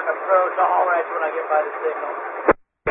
approach, I'll holler at you when I get by the signal.